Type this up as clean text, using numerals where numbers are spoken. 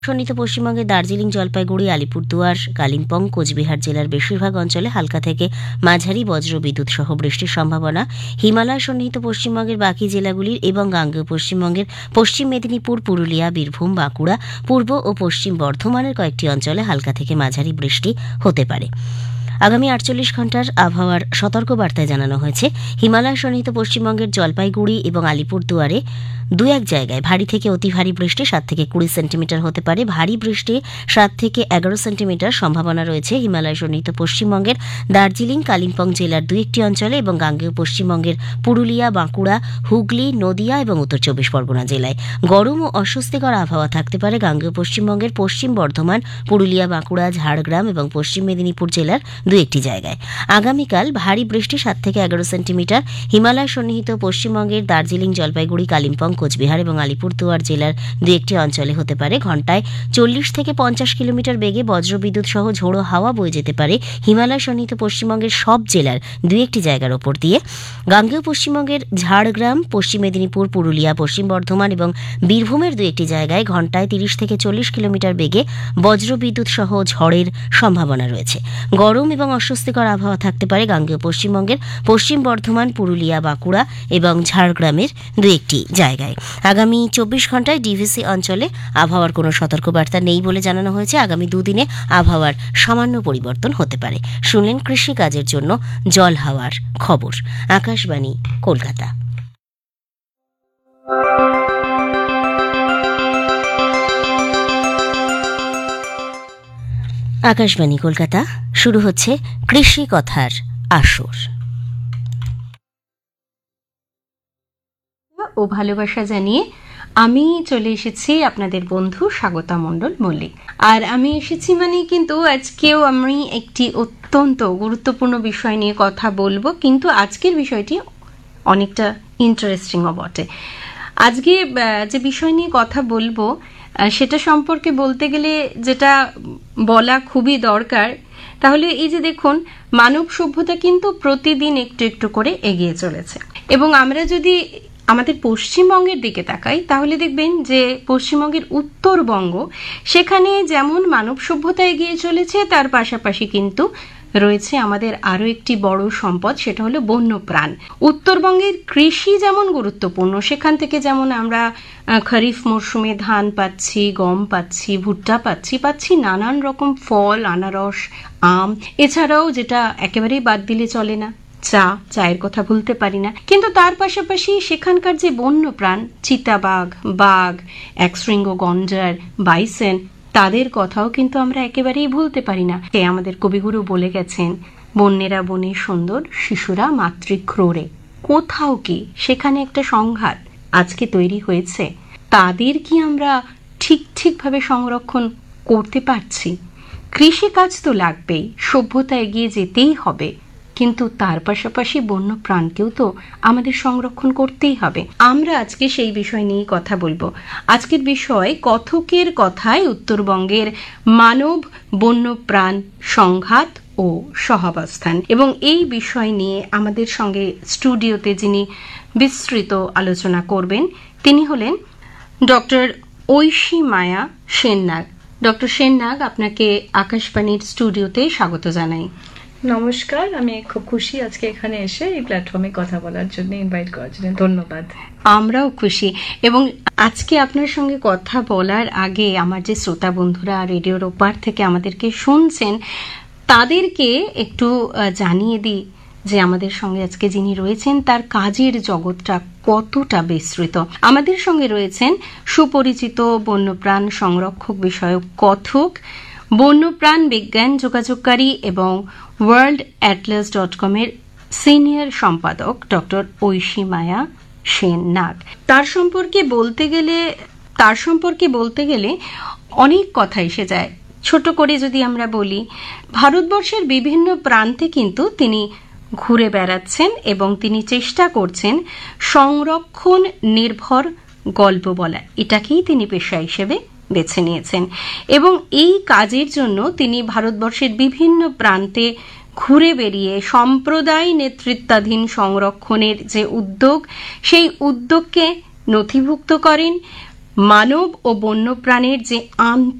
সন্নিহিত পশ্চিমবঙ্গের দার্জিলিং, জলপাইগুড়ি, আলিপুরদুয়ার, কালিম্পং, কোচবিহার জেলার বেশিরভাগ অঞ্চলে হালকা থেকে মাঝারি বজ্রবিদ্যুৎ সহ বৃষ্টির সম্ভাবনা। হিমালয় সন্নিহিত পশ্চিমবঙ্গের বাকি জেলাগুলির এবং গাঙ্গেয় পশ্চিমবঙ্গের পশ্চিম মেদিনীপুর, পুরুলিয়া, বীরভূম, বাঁকুড়া, পূর্ব ও পশ্চিম বর্ধমানের কয়েকটি অঞ্চলে হালকা থেকে মাঝারি বৃষ্টি হতে পারে। আগামী 48 ঘণ্টার আবহাওয়ার সতর্কবার্তায় জানানো হয়েছে, হিমালয় সন্নিহিত পশ্চিমবঙ্গের জলপাইগুড়ি এবং আলিপুরদুয়ারে দু এক জায়গায় ভারী থেকে অতি ভারী বৃষ্টি 7 থেকে 20 সেন্টিমিটার হতে পারে। ভারী বৃষ্টি 7 থেকে 11 সেন্টিমিটার সম্ভাবনা রয়েছে হিমালয় সন্নিহিত পশ্চিমবঙ্গের দার্জিলিং, কালিম্পং জেলার দু একটি অঞ্চলে এবং গাঙ্গেয় পশ্চিমবঙ্গের পুরুলিয়া, বাঁকুড়া, হুগলি, নদিয়া এবং উত্তর 24 পরগনা জেলায়। গরম ও অস্বস্তিকর আবহাওয়া থাকতে পারে গাঙ্গেয় পশ্চিমবঙ্গের পশ্চিম বর্ধমান, পুরুলিয়া, বাঁকুড়া, ঝাড়গ্রাম এবং পশ্চিম মেদিনীপুর জেলার দু একটি জায়গায়। আগামীকাল ভারী বৃষ্টি 7 থেকে 11 সেন্টিমিটার হিমালয় সন্নিহিত পশ্চিমবঙ্গের দার্জিলিং, জলপাইগুড়ি, কালিম্পং, কোচবিহার এবং আলিপুরদুয়ার জেলার দু একটি অঞ্চলে হতে পারে। ঘণ্টায় 40 থেকে 50 কিলোমিটার বেগে বজ্রবিদ্যুৎ সহ ঝোড়ো হাওয়া বয়ে যেতে পারে হিমালয় সন্নিহিত পশ্চিমবঙ্গের সব জেলার দু একটি জায়গার ওপর দিয়ে। গাঙ্গেয় পশ্চিমবঙ্গের ঝাড়গ্রাম, পশ্চিম মেদিনীপুর, পুরুলিয়া, পশ্চিম বর্ধমান এবং বীরভূমের দু একটি জায়গায় ঘণ্টায় 30 থেকে 40 কিলোমিটার বেগে বজ্রবিদ্যুৎ সহ ঝড়ের সম্ভাবনা রয়েছে। গরম এবং অস্বস্তিকর আবহাওয়া থাকতে পারে গাঙ্গেয় পশ্চিমবঙ্গের পশ্চিম বর্ধমান, পুরুলিয়া, বাঁকুড়া এবং ঝাড়গ্রামের দু একটি জায়গায়। আগামী 24 ঘণ্টায় ডিভিসি অঞ্চলে আবহাওয়ার কোনো সতর্কবার্তা নেই বলে জানানো হয়েছে। আগামী দুদিনে আবহাওয়ার সামান্য পরিবর্তন হতে পারে। শুনলেন কৃষি কাজের জন্য জল হাওয়ার খবর। আকাশবাণী, কলকাতা। আকাশবাণী কলকাতা, শুরু হচ্ছে কৃষি কথার আসর। ও ভালোবাসা জানিয়ে আমি চলে এসেছি আপনাদের বন্ধু স্বাগতা মণ্ডল মল্লিক। আর আমি এসেছি মানে কিন্তু আজকেও আমি একটি অত্যন্ত গুরুত্বপূর্ণ বিষয় নিয়ে কথা বলবো, কিন্তু আজকের বিষয়টি অনেকটা ইন্টারেস্টিংও বটে। আজকে যে বিষয় নিয়ে কথা বলবো সেটা সম্পর্কে বলতে গেলে যেটা বলা খুবই দরকার, তাহলে এই যে দেখুন, মানব সভ্যতা কিন্তু প্রতিদিন একটু একটু করে এগিয়ে চলেছে। এবং আমরা যদি আমাদের পশ্চিমবঙ্গের দিকে তাকাই তাহলে দেখবেন যে পশ্চিমবঙ্গের উত্তরবঙ্গ, সেখানে যেমন মানব সভ্যতা এগিয়ে চলেছে, তার পাশাপাশি কিন্তু রয়েছে আমাদের আরো একটি বড় সম্পদ, সেটা হলো বন্যপ্রাণ। উত্তরবঙ্গের কৃষি যেমন গুরুত্বপূর্ণ, সেখান থেকে যেমন আমরা খরিফ মরশুমে ধান পাচ্ছি, গম পাচ্ছি, ভুট্টা পাচ্ছি নানান রকম ফল, আনারস, আম, এছাড়াও যেটা একেবারেই বাদ দিলে চলে না, চায়ের কথা ভুলতে পারি না। কিন্তু তার পাশাপাশি সেখানকার যে বন্যপ্রাণ, চিতাবাঘ, বাঘ, একশৃঙ্গ গন্ডার, বাইসন, তাদের কথাও কিন্তু আমরা একেবারেই ভুলতে পারি না। আমাদের কবিগুরু বলে গেছেন, বন্যেরা বনে সুন্দর, শিশুরা মাতৃক্রোড়ে। কোথাও কি সেখানে একটা সংঘাত আজকে তৈরি হয়েছে, তাদের কি আমরা ঠিকভাবে সংরক্ষণ করতে পারছি? কৃষিকাজ তো লাগবেই, সভ্যতা এগিয়ে যেতেই হবে, কিন্তু তার পাশাপাশি বন্য প্রাণকেও তো আমাদের সংরক্ষণ করতেই হবে। আমরা আজকে সেই বিষয় নিয়ে কথা বলবো। আজকের বিষয় কথকের কথায় উত্তরবঙ্গের মানব বন্য প্রাণ সংঘাত ও সহাবস্থান। এবং এই বিষয় নিয়ে আমাদের সঙ্গে স্টুডিওতে যিনি বিস্তৃত আলোচনা করবেন তিনি হলেন ডক্টর ঐশী মায়া সেননাগ। ডক্টর সেননাগ, আপনাকে আকাশবাণীর স্টুডিওতে স্বাগত জানাই। নমস্কার, আমি খুব খুশি আজকে এখানে এসে এই প্ল্যাটফর্মে কথা বলার জন্য, ইনভাইট করার জন্য ধন্যবাদ। আমরাও খুশি। এবং আজকে আপনার সঙ্গে কথা বলার আগে আমার যে শ্রোতা বন্ধুরা রেডিওর ওপার থেকে আমাদেরকে শুনছেন তাদেরকে একটু জানিয়ে দিই যে আমাদের সঙ্গে আজকে যিনি রয়েছেন তার কাজের জগৎটা কতটা বিস্তৃত। আমাদের সঙ্গে রয়েছেন সুপরিচিত বন্যপ্রাণ সংরক্ষক বিষয়ক কথক, বন্যপ্রাণ বিজ্ঞান যোগাযোগকারী এবং worldAtlas.com এর সিনিয়র সম্পাদক ডক্টর ঐশী মায়া সেননাগ। তার সম্পর্কে বলতে গেলে অনেক কথা এসে যায়। ছোট করে যদি আমরা বলি, ভারতবর্ষের বিভিন্ন প্রান্তে কিন্তু তিনি ঘুরে বেড়াচ্ছেন এবং তিনি চেষ্টা করছেন সংরক্ষণ নির্ভর গল্প বলা। এটাকেই তিনি পেশা হিসেবে বেছে নিয়েছেন এবং এই কাজের জন্য তিনি ভারতবর্ষের বিভিন্ন প্রান্তে ঘুরে বেরিয়ে সম্প্রদায় নেতৃত্বাধীন সংরক্ষণের যে উদ্যোগ, সেই উদ্যোগকে নথিভুক্ত করেন, মানব ও বন্যপ্রাণীর যে